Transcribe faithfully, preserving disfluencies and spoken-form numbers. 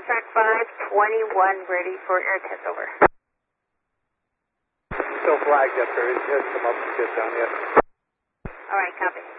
track five, twenty-one, ready for air test, over. Still flagged up there. He hasn't come up and get down yet. All right, copy.